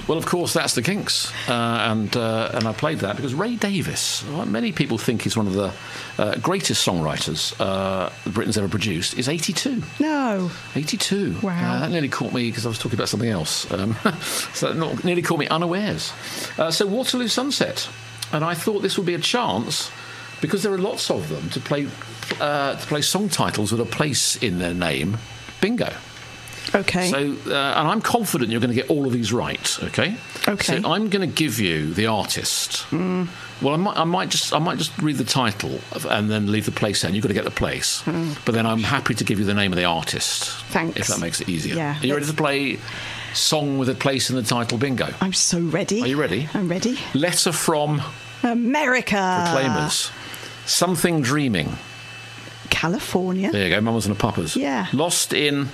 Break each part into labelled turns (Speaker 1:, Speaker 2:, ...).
Speaker 1: Well, of course, that's the Kinks, and I played that because Ray Davies, many people think he's one of the greatest songwriters Britain's ever produced, is 82.
Speaker 2: No.
Speaker 1: 82.
Speaker 2: Wow.
Speaker 1: That nearly caught me because I was talking about something else. So that nearly caught me unawares. So Waterloo Sunset, and I thought this would be a chance, because there are lots of them, to play song titles with a place in their name. Bingo.
Speaker 2: Okay.
Speaker 1: So, and I'm confident you're going to get all of these right. Okay.
Speaker 2: Okay.
Speaker 1: So I'm going to give you the artist. Well, I might just read the title and then leave the place in. You've got to get the place. But then I'm happy to give you the name of the artist.
Speaker 2: Thanks.
Speaker 1: If that makes it easier.
Speaker 2: Yeah.
Speaker 1: Are you ready to play song with a place in the title? Bingo.
Speaker 2: I'm so ready.
Speaker 1: Are you ready?
Speaker 2: I'm ready.
Speaker 1: Letter from
Speaker 2: America.
Speaker 1: Proclaimers. Something Dreaming.
Speaker 2: California.
Speaker 1: There you go. Mamas and the Papas.
Speaker 2: Yeah.
Speaker 1: Lost in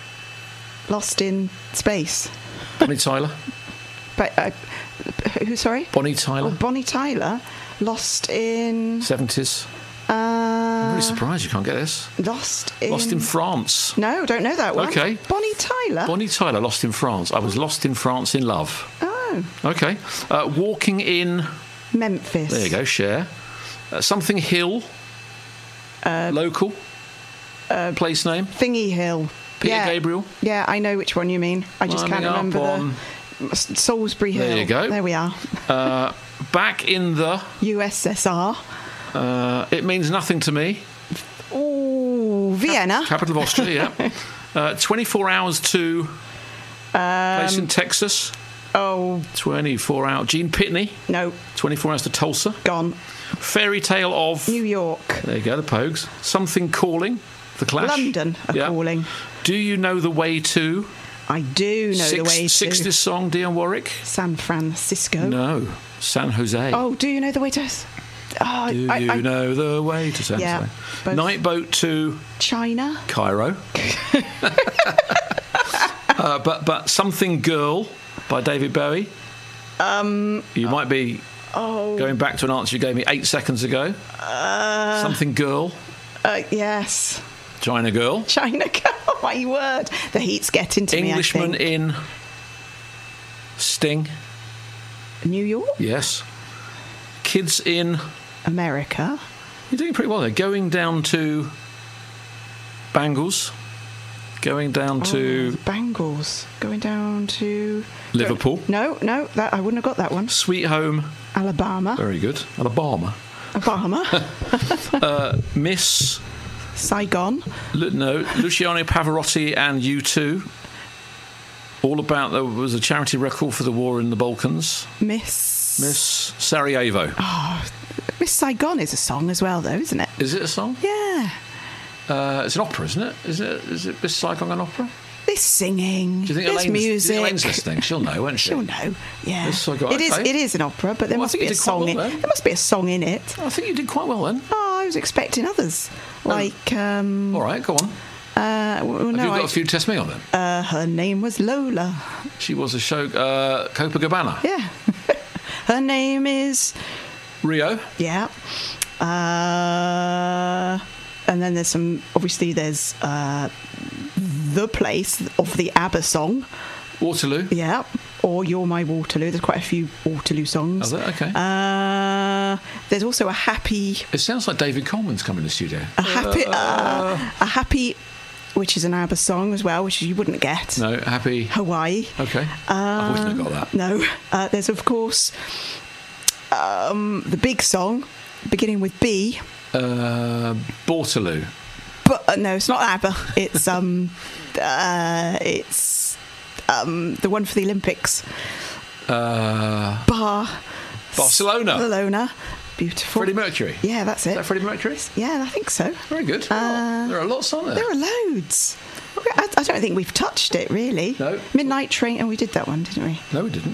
Speaker 2: Space.
Speaker 1: Bonnie Tyler.
Speaker 2: But who? Sorry.
Speaker 1: Bonnie Tyler.
Speaker 2: Oh, Bonnie Tyler. Lost in
Speaker 1: 70s. I'm really surprised you can't get this.
Speaker 2: Lost in
Speaker 1: France.
Speaker 2: No, don't know that one.
Speaker 1: Okay.
Speaker 2: Bonnie Tyler.
Speaker 1: Bonnie Tyler, Lost in France. I was lost in France in love.
Speaker 2: Oh.
Speaker 1: Okay. Walking in
Speaker 2: Memphis.
Speaker 1: There you go. Cher. Something Hill. Local. Place name.
Speaker 2: Thingy Hill.
Speaker 1: Peter Gabriel.
Speaker 2: Yeah, I know which one you mean. I just can't remember the Salisbury Hill.
Speaker 1: There you go.
Speaker 2: There we are.
Speaker 1: Back in the
Speaker 2: USSR.
Speaker 1: It means nothing to me.
Speaker 2: Oh, Vienna.
Speaker 1: Capital of Austria, yeah. 24 hours to place in Texas.
Speaker 2: Oh.
Speaker 1: 24 hours. Gene Pitney.
Speaker 2: No.
Speaker 1: 24 hours to Tulsa.
Speaker 2: Gone.
Speaker 1: Fairy Tale of
Speaker 2: New York.
Speaker 1: There you go, the Pogues. Something Calling. The Clash.
Speaker 2: London calling.
Speaker 1: Do you know the way to?
Speaker 2: I do know the way to.
Speaker 1: 60s song, Dionne Warwick.
Speaker 2: San Francisco.
Speaker 1: No, San Jose.
Speaker 2: Oh, do you know the way to? Oh,
Speaker 1: do you know the way to San Jose?
Speaker 2: Both.
Speaker 1: Night boat to
Speaker 2: China.
Speaker 1: Cairo. But Something Girl by David Bowie. You might be going back to an answer you gave me 8 seconds ago. Something Girl.
Speaker 2: Yes.
Speaker 1: China Girl.
Speaker 2: China Girl. My word. The heat's getting to
Speaker 1: Englishman
Speaker 2: me, I think.
Speaker 1: in Sting.
Speaker 2: New York?
Speaker 1: Yes. Kids in
Speaker 2: America.
Speaker 1: You're doing pretty well there. Going down to Bangles. Going down to
Speaker 2: the Bangles. Going down to
Speaker 1: Liverpool.
Speaker 2: No, that I wouldn't have got that one.
Speaker 1: Sweet Home.
Speaker 2: Alabama.
Speaker 1: Very good. Alabama. Miss
Speaker 2: Saigon.
Speaker 1: Luciano Pavarotti and U2. All about there was a charity record for the war in the Balkans.
Speaker 2: Miss
Speaker 1: Sarajevo.
Speaker 2: Oh, Miss Saigon is a song as well, though, isn't it?
Speaker 1: Is it a song?
Speaker 2: Yeah.
Speaker 1: It's an opera, isn't it? Is it Miss Saigon an opera?
Speaker 2: There's singing.
Speaker 1: Do you think
Speaker 2: there's music.
Speaker 1: Do you think Elaine's listening? She'll know, won't she?
Speaker 2: She'll know. Yeah.
Speaker 1: Miss Saigon.
Speaker 2: It is an opera, but there must be a song in it. There must be a song in it.
Speaker 1: I think you did quite well then.
Speaker 2: Oh, I was expecting others.
Speaker 1: All right, go on. Have you got a few to test me on then?
Speaker 2: Her name was Lola.
Speaker 1: She was a show, Copacabana.
Speaker 2: Yeah. Her name is
Speaker 1: Rio.
Speaker 2: Yeah. And then there's The Place of the ABBA song.
Speaker 1: Waterloo.
Speaker 2: Yeah. Or You're My Waterloo. There's quite a few Waterloo songs.
Speaker 1: Oh, okay.
Speaker 2: There's also a happy...
Speaker 1: It sounds like David Coleman's come in the studio.
Speaker 2: A happy, which is an ABBA song as well, which you wouldn't get.
Speaker 1: No, Happy...
Speaker 2: Hawaii.
Speaker 1: Okay. I wouldn't have got that.
Speaker 2: No. There's, of course, the big song, beginning with B.
Speaker 1: Bortaloo.
Speaker 2: But no, it's not ABBA. It's the one for the Olympics. Barcelona. Beautiful.
Speaker 1: Freddie Mercury.
Speaker 2: Yeah, that's it.
Speaker 1: Is that Freddie Mercury?
Speaker 2: Yeah, I think so.
Speaker 1: Very good. There are lots, aren't there?
Speaker 2: There are loads. I don't think we've touched it, really.
Speaker 1: No.
Speaker 2: Midnight Train, and we did that one, didn't we?
Speaker 1: No, we didn't.